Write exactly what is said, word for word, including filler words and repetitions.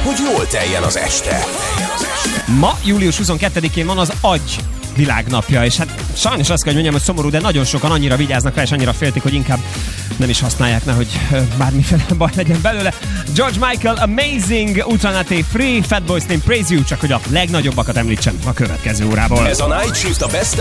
hogy jól teljen az este. Ma, július huszonkettedikén van az agy világnapja, és hát sajnos azt kell, hogy mondjam, hogy szomorú, de nagyon sokan annyira vigyáznak rá, és annyira féltik, hogy inkább nem is használják, nehogy bármiféle baj legyen belőle. George Michael, Amazing, Ultranate Free, Fatboy Slim, Praise You, csak hogy a legnagyobbakat említsem a következő órából. Ez a Night Shift a Best